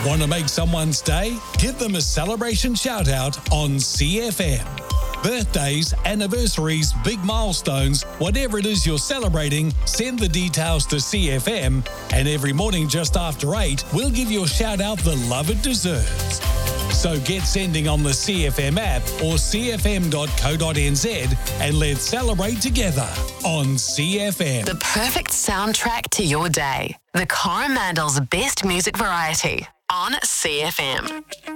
Want to make someone's day? Give them a celebration shout out on CFM. Birthdays, anniversaries, big milestones, whatever it is you're celebrating, send the details to CFM, and every morning just after 8, we'll give your shout out the love it deserves. So get sending on the CFM app or cfm.co.nz and let's celebrate together on CFM. The perfect soundtrack to your day. The Coromandel's best music variety on CFM.